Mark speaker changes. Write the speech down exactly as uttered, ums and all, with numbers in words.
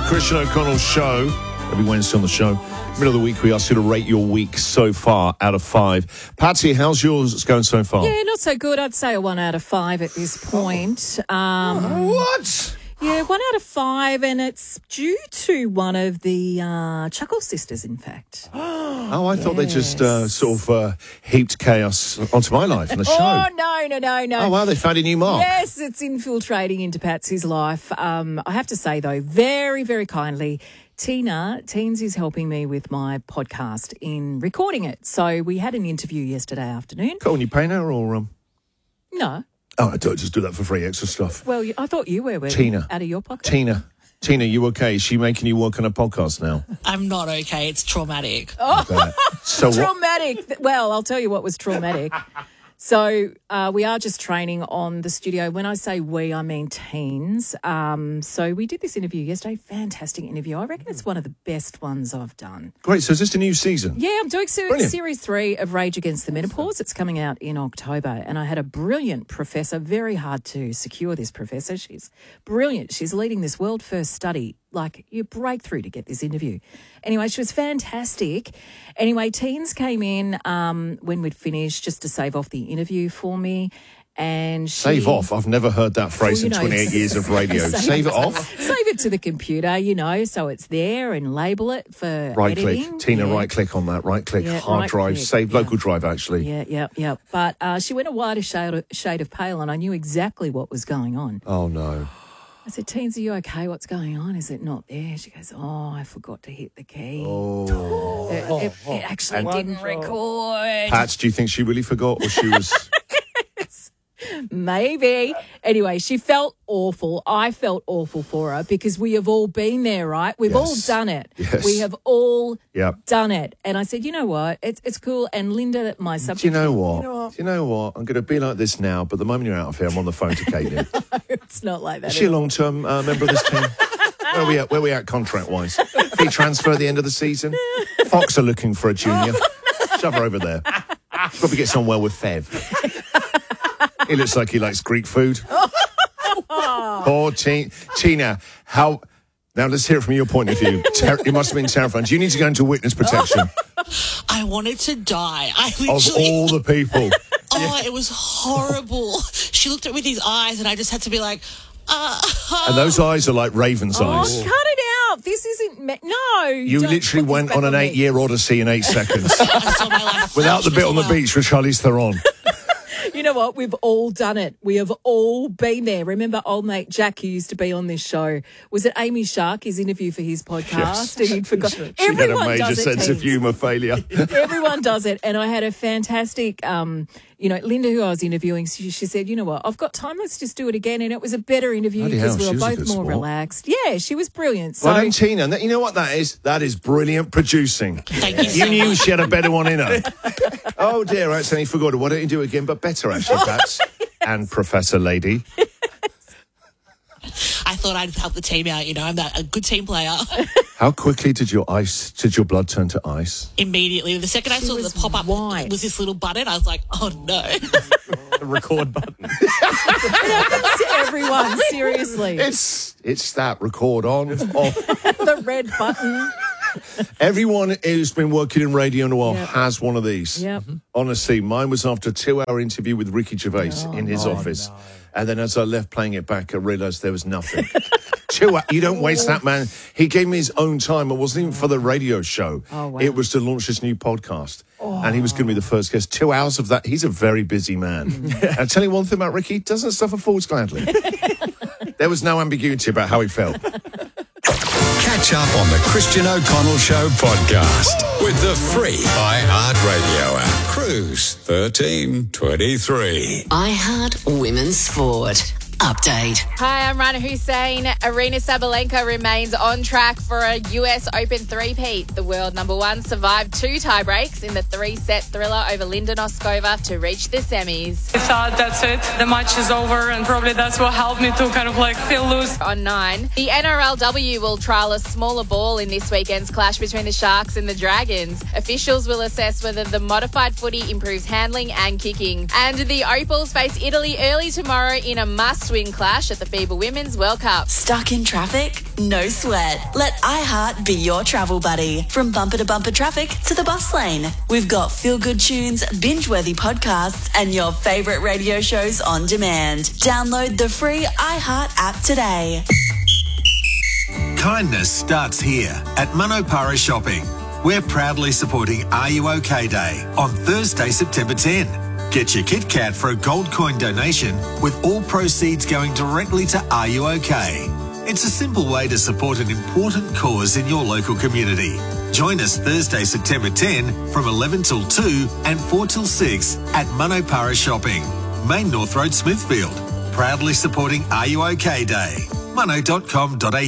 Speaker 1: Christian O'Connell Show. Every Wednesday on the show. Middle of the week, we ask you to rate your week so far out of five. Patsy, how's yours going so far?
Speaker 2: Yeah, not so good. I'd say a one out of five at this point. Um,
Speaker 1: what?
Speaker 2: Yeah, one out of five, and it's due to one of the uh, Chuckle sisters, in fact.
Speaker 1: Oh, I thought they just uh, sort of uh, heaped chaos onto my life in the show.
Speaker 2: Oh, no, no, no, no.
Speaker 1: Oh, wow, they found a new mark.
Speaker 2: Yes, it's infiltrating into Patsy's life. Um, I have to say, though, very, very kindly, Tina, Teens is helping me with my podcast in recording it. So we had an interview yesterday afternoon.
Speaker 1: Cool, and you paying her or... Um...
Speaker 2: No.
Speaker 1: Oh, I don't just do that for free extra stuff.
Speaker 2: Well, I thought you were. were
Speaker 1: Tina.
Speaker 2: Out of your pocket?
Speaker 1: Tina. Tina, you okay? Is she making you work on a podcast now?
Speaker 3: I'm not okay. It's traumatic.
Speaker 2: Oh,
Speaker 1: so
Speaker 2: traumatic. What? Well, I'll tell you what was traumatic. So uh, we are just training on the studio. When I say we, I mean teens. Um, so we did this interview yesterday. Fantastic interview. I reckon it's one of the best ones I've done.
Speaker 1: Great. So is this a new season?
Speaker 2: Yeah, I'm doing se-
Speaker 1: Brilliant.
Speaker 2: series three of Rage Against the Menopause. It's coming out in October. And I had a brilliant professor. Very hard to secure this professor. She's brilliant. She's leading this world first study. Like, you break through to get this interview. Anyway, she was fantastic. Anyway, Teens came in um, when we'd finished just to save off the interview for me. And she,
Speaker 1: Save off? I've never heard that phrase
Speaker 2: well, you
Speaker 1: in
Speaker 2: know,
Speaker 1: twenty-eight years of radio.
Speaker 2: save,
Speaker 1: Save it off?
Speaker 2: Save it to the computer, you know, so it's there, and label it for
Speaker 1: Right
Speaker 2: editing.
Speaker 1: click. Tina,
Speaker 2: Yeah.
Speaker 1: right click on that. Right click.
Speaker 2: Yeah,
Speaker 1: Hard
Speaker 2: right
Speaker 1: drive.
Speaker 2: click,
Speaker 1: Save
Speaker 2: yeah.
Speaker 1: local drive, actually.
Speaker 2: Yeah, yeah, yeah. But uh, she went a wider shade of, shade of pale, and I knew exactly what was going on.
Speaker 1: Oh, no.
Speaker 2: I said, Teens, are you okay? What's going on? Is it not there? She goes, oh, I forgot to hit the key.
Speaker 1: Oh.
Speaker 2: It, it, it actually
Speaker 1: And-
Speaker 2: didn't record.
Speaker 1: Pats, do you think she really forgot or she was...
Speaker 2: Maybe. Anyway, she felt awful. I felt awful for her because we have all been there, right? We've
Speaker 1: Yes.
Speaker 2: all done it.
Speaker 1: Yes.
Speaker 2: We have all
Speaker 1: Yep.
Speaker 2: done it. And I said, you know what? It's it's cool. And Linda, my subject...
Speaker 1: Do you know what? Do you know what? I'm going to be like this now, but the moment you're out of here, I'm on the phone to Caitlin.
Speaker 2: It's not like that.
Speaker 1: Is she a
Speaker 2: at all.
Speaker 1: long-term uh, member of this team? Where are we at? Where are we at contract-wise? Fee transfer at the end of the season? Fox are looking for a junior. Shove her over there. Probably get on well with Fev. He looks like he likes Greek food. Poor T- Tina. How... Now, let's hear it from your point of view. Ter- it must have been terrifying. Do you need to go into witness protection?
Speaker 3: I wanted to die. I
Speaker 1: Of
Speaker 3: literally...
Speaker 1: all the people.
Speaker 3: Oh, it was horrible. She looked at me with these eyes, and I just had to be like, uh...
Speaker 1: And those eyes are like raven's
Speaker 2: Oh,
Speaker 1: eyes.
Speaker 2: cut it out. This isn't... Me- no.
Speaker 1: You
Speaker 2: don't
Speaker 1: literally
Speaker 2: put this
Speaker 1: went
Speaker 2: back
Speaker 1: on an
Speaker 2: me.
Speaker 1: eight-year odyssey in eight seconds.
Speaker 3: I saw my life
Speaker 1: Without the
Speaker 3: flash
Speaker 1: bit on the
Speaker 3: as well.
Speaker 1: beach with Charlize Theron.
Speaker 2: You know what? We've all done it. We have all been there. Remember old mate Jack, who used to be on this show? Was it Amy Shark, his interview for his podcast?
Speaker 1: Yes.
Speaker 2: And he'd forgot.
Speaker 1: She had a
Speaker 2: Everyone
Speaker 1: major
Speaker 2: does it,
Speaker 1: sense of
Speaker 2: teens.
Speaker 1: humour failure.
Speaker 2: Everyone does it. And I had a fantastic, um, you know, Linda, who I was interviewing, she, she said, you know what, I've got time, let's just do it again. And it was a better interview
Speaker 1: Bloody
Speaker 2: because
Speaker 1: hell,
Speaker 2: we
Speaker 1: she
Speaker 2: were
Speaker 1: was a
Speaker 2: both
Speaker 1: good
Speaker 2: more
Speaker 1: sport.
Speaker 2: relaxed. Yeah, she was brilliant. So
Speaker 1: Well done, Tina. And that- You know what that is? That is brilliant producing.
Speaker 3: Thank you so
Speaker 1: You knew
Speaker 3: much.
Speaker 1: she had a better one in her. Oh, dear, I accidentally forgot it. Why don't you do it again? But better, actually, Pats. And Professor Lady.
Speaker 3: I thought I'd help the team out, you know. I'm that, a good team player.
Speaker 1: How quickly did your ice, did your blood turn to ice?
Speaker 3: Immediately. The second I
Speaker 2: She
Speaker 3: saw
Speaker 2: was
Speaker 3: the pop-up
Speaker 2: white.
Speaker 3: was this little button, I was like, oh, no.
Speaker 4: The record button.
Speaker 2: everyone, seriously.
Speaker 1: It's it's that record on, off.
Speaker 2: The red button.
Speaker 1: Everyone who's been working in radio in a while
Speaker 2: Yep.
Speaker 1: has one of these.
Speaker 2: Yep.
Speaker 1: Honestly, mine was after a two-hour interview with Ricky Gervais
Speaker 2: Oh,
Speaker 1: in his office. And then as I left playing it back, I realised there was nothing. Two hours. You don't waste that, man. He gave me his own time. It wasn't even for the radio show.
Speaker 2: Oh, wow.
Speaker 1: It was to launch this new podcast. And he was going to be the first guest. Two hours of that. He's a very busy man. And I'll tell you one thing about Ricky. Doesn't suffer fools gladly. There was no ambiguity about how he felt.
Speaker 5: Catch up on the Christian O'Connell Show podcast with the free iHeartRadio app. Cruise thirteen twenty-three.
Speaker 6: iHeart Women's Sport. Update.
Speaker 7: Hi, I'm Rana Hussein. Arina Sabalenka remains on track for a U S Open three-peat. The world number one survived two tie-breaks in the three-set thriller over Linda Noskova to reach the semis.
Speaker 8: I thought that's it, the match is over, and probably that's what helped me to kind of like feel loose.
Speaker 7: On nine, the N R L W will trial a smaller ball in this weekend's clash between the Sharks and the Dragons. Officials will assess whether the modified footy improves handling and kicking. And the Opals face Italy early tomorrow in a must must-win clash at the FIBA Women's World Cup.
Speaker 9: Stuck in traffic? No sweat. Let iHeart be your travel buddy. From bumper to bumper traffic to the bus lane. We've got feel-good tunes, binge-worthy podcasts, and your favourite radio shows on demand. Download the free iHeart app today.
Speaker 10: Kindness starts here at Manopara Shopping. We're proudly supporting Are You OK Day on Thursday, September tenth. Get your Kit Kat for a gold coin donation with all proceeds going directly to Are You OK? It's a simple way to support an important cause in your local community. Join us Thursday, September tenth from eleven till two and four till six at Manopara Shopping, Main North Road, Smithfield. Proudly supporting Are You OK Day. Mono dot com dot a u